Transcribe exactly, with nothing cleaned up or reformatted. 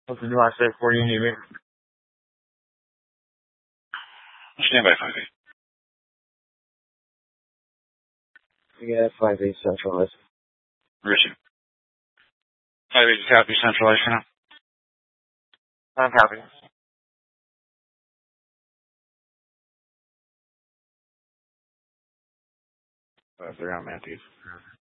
What do I say for you, need me? Stand by five eight. Yeah, five eight Central. Richard. five eight copy centralized now. I'm happy. Uh, they're on Matthews.